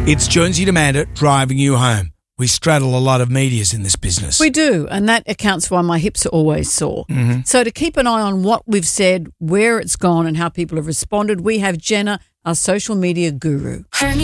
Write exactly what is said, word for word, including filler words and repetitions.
It's Jonesy Demand It driving you home. We straddle a lot of medias in this business. We do, and that accounts for why my hips are always sore. Mm-hmm. So to keep an eye on what we've said, where it's gone and how people have responded, we have Jenna, our social media guru.